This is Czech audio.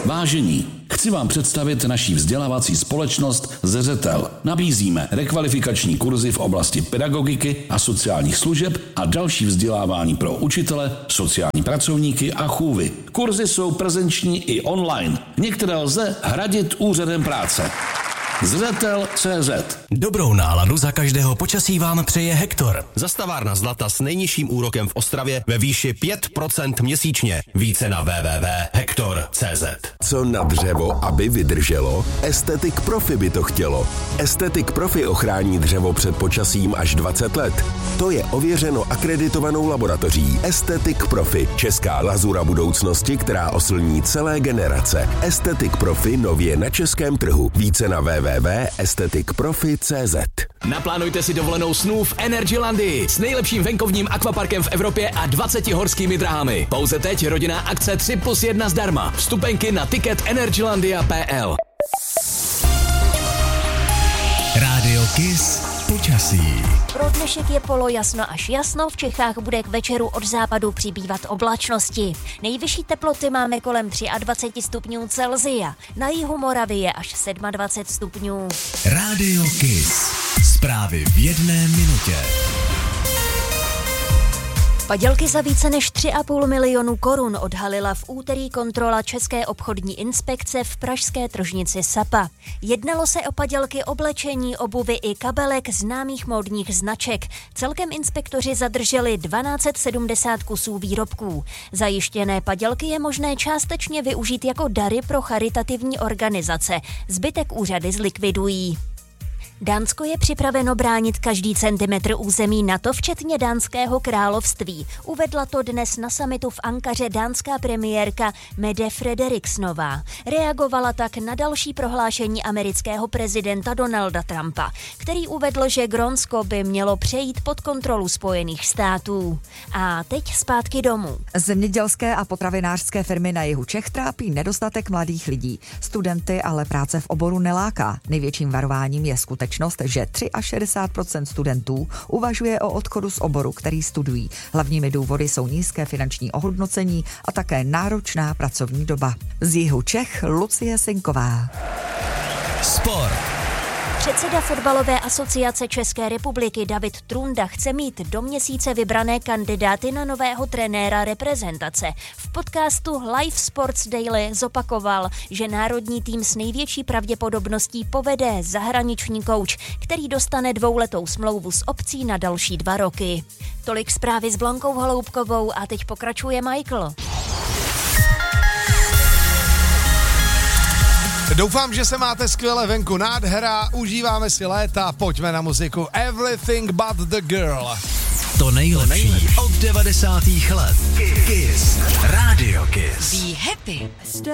Vážení, chci vám představit naší vzdělávací společnost Zřetel. Nabízíme rekvalifikační kurzy v oblasti pedagogiky a sociálních služeb a další vzdělávání pro učitele, sociální pracovníky a chůvy. Kurzy jsou prezenční i online. Některé lze hradit úřadem práce. Zřetel.cz. Dobrou náladu za každého počasí vám přeje Hektor. Zastavárna zlata s nejnižším úrokem v Ostravě ve výši 5% měsíčně. Více na www.hektor.cz. Co na dřevo, aby vydrželo? Estetic Profi by to chtělo. Estetic Profi ochrání dřevo před počasím až 20 let. To je ověřeno akreditovanou laboratoří Estetic Profi, česká lazura budoucnosti, která oslní celé generace. Estetic Profi nově na českém trhu. Více na www.esteticprofi.cz. Naplánujte si dovolenou snů v Energylandii s nejlepším venkovním akvaparkem v Evropě a 20 horskými dráhami. Pouze teď rodinná akce 3+1 zdarma. Vstupenky na ticket energylandia.pl. Rádio Kiss počasí. Pro dnešek je polojasno až jasno, v Čechách bude k večeru od západu přibývat oblačnosti. Nejvyšší teploty máme kolem 23 stupňů Celsia, na jihu Moravy je až 27 stupňů. Rádio Kiss. Zprávy v 1 minutě. Padělky za více než 3,5 milionu korun odhalila v úterý kontrola České obchodní inspekce v pražské tržnici Sapa. Jednalo se o padělky oblečení, obuvy i kabelek známých módních značek. Celkem inspektoři zadrželi 1270 kusů výrobků. Zajištěné padělky je možné částečně využít jako dary pro charitativní organizace. Zbytek úřady zlikvidují. Dánsko je připraveno bránit každý centimetr území NATO, včetně dánského království. Uvedla to dnes na summitu v Ankaře dánská premiérka Mette Frederikssonová. Reagovala tak na další prohlášení amerického prezidenta Donalda Trumpa, který uvedl, že Grónsko by mělo přejít pod kontrolu Spojených států. A teď zpátky domů. Zemědělské a potravinářské firmy na jihu Čech trápí nedostatek mladých lidí. Studenty ale práce v oboru neláká. Největším varováním je skutečnost, že 63% studentů uvažuje o odchodu z oboru, který studují. Hlavními důvody jsou nízké finanční ohodnocení a také náročná pracovní doba. Z jihu Čech Lucie Sinková. Sport. Předseda Fotbalové asociace České republiky David Trunda chce mít do měsíce vybrané kandidáty na nového trenéra reprezentace. V podcastu Live Sports Daily zopakoval, že národní tým s největší pravděpodobností povede zahraniční kouč, který dostane 2letou smlouvu s opcí na další 2 roky. Tolik zprávy s Blankou Holoubkovou a teď pokračuje Michael. Doufám, že se máte skvěle venku, nádhera, užíváme si léta, pojďme na muziku Everything But The Girl. To nejlepší od 90. let. Kiss. Radio Kiss. Be happy.